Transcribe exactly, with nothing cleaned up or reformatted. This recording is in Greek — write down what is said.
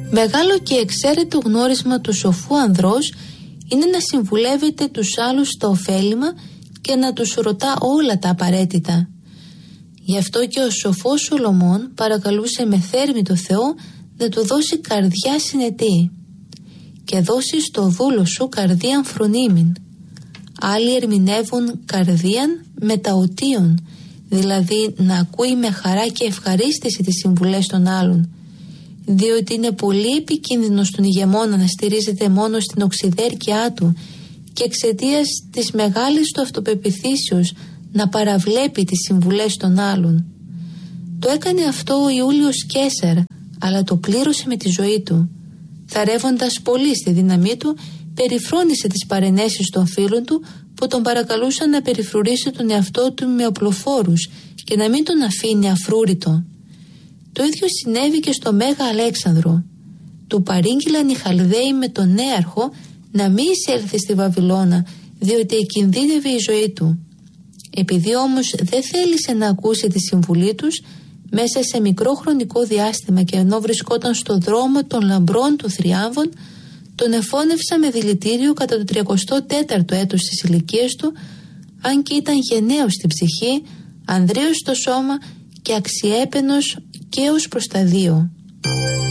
Μεγάλο και εξαίρετο γνώρισμα του σοφού ανδρός είναι να συμβουλεύεται τους άλλους στα ωφέλιμα και να τους ρωτά όλα τα απαραίτητα. Γι' αυτό και ο σοφός Σολομών παρακαλούσε με θέρμη το Θεό να του δώσει καρδιά συνετή. «Και δώσει στο δούλο σου καρδίαν φρονίμην». Άλλοι ερμηνεύουν καρδίαν μεταωτίων, δηλαδή να ακούει με χαρά και ευχαρίστηση τις συμβουλές των άλλων, διότι είναι πολύ επικίνδυνο στον ηγεμόνα να στηρίζεται μόνο στην οξυδέρκειά του και εξαιτίας της μεγάλης του αυτοπεποίθησεως να παραβλέπει τις συμβουλές των άλλων. Το έκανε αυτό ο Ιούλιος Καίσαρ, αλλά το πλήρωσε με τη ζωή του. Θαρεύοντας πολύ στη δύναμή του, περιφρόνησε τις παρενέσεις των φίλων του που τον παρακαλούσαν να περιφρουρήσει τον εαυτό του με οπλοφόρους και να μην τον αφήνει αφρούρητο. Το ίδιο συνέβη και στο Μέγα Αλέξανδρο. Του παρήγγειλαν οι Χαλδαίοι με τον νέαρχο να μην εισέλθει στη Βαβυλώνα, διότι εκινδύνευε η ζωή του. Επειδή όμως δεν θέλησε να ακούσει τη συμβουλή τους, μέσα σε μικρό χρονικό διάστημα και ενώ βρισκόταν στο δρόμο των λαμπρών του θριάμβων, τον εφώνευσα με δηλητήριο κατά το τριακοστό τέταρτο έτος της ηλικίας του, αν και ήταν γενναίος στην ψυχή, ανδρείος στο σώμα και αξιέπαινος και ως προς τα δύο.